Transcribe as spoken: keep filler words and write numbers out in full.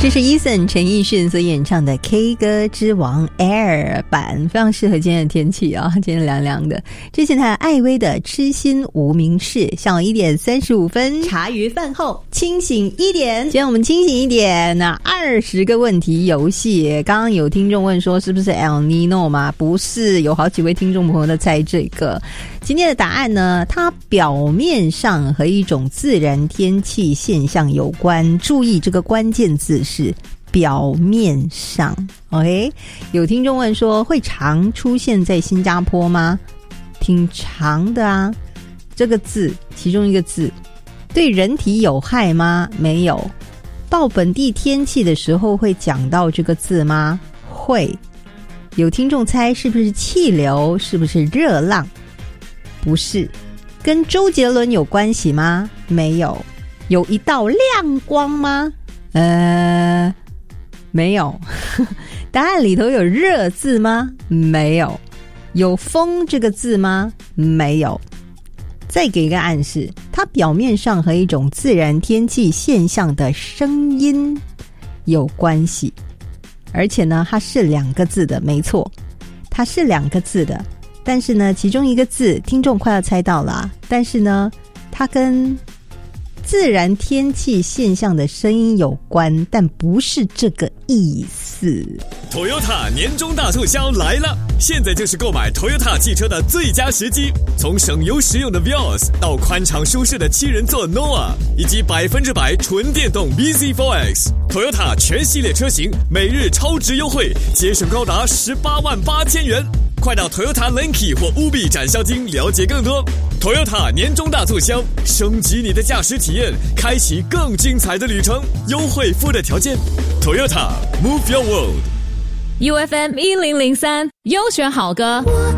这是 Eason 陈奕迅所演唱的 K 歌之王 Air 版，非常适合今天的天气啊，今天凉凉的。之前还有艾薇的痴心无名氏，下午一点三十五分，茶余饭后清醒一点。今天我们清醒一点，那二十个问题游戏，刚刚有听众问说是不是 El Nino 吗？不是，有好几位听众朋友在猜这个。今天的答案呢，它表面上和一种自然天气现象有关，注意这个关键字是表面上。 OK， 有听众问说会常出现在新加坡吗？挺长的啊，这个字其中一个字对人体有害吗？没有。报本地天气的时候会讲到这个字吗？会。有听众猜是不是气流，是不是热浪？不是。跟周杰伦有关系吗？没有。有一道亮光吗？呃，没有。答案里头有热字吗？没有。有风这个字吗？没有。再给一个暗示，它表面上和一种自然天气现象的声音有关系，而且呢，它是两个字的，没错，它是两个字的。但是呢，其中一个字听众快要猜到了，但是呢，它跟自然天气现象的声音有关，但不是这个意思。 Toyota 年终大促销来了，现在就是购买 Toyota 汽车的最佳时机。从省油实用的 Vios 到宽敞舒适的七人座 Noah， 以及百分之百纯电动 B Z 四 X，Toyota 全系列车型每日超值优惠，节省高达十八万八千元。快到 Toyota Lenki 或 Ubi 展销厅了解更多。Toyota 年终大促销，升级你的驾驶体验，开启更精彩的旅程。优惠附带条件 ，Toyota Move Your World。 U F M 一零零三优选好歌。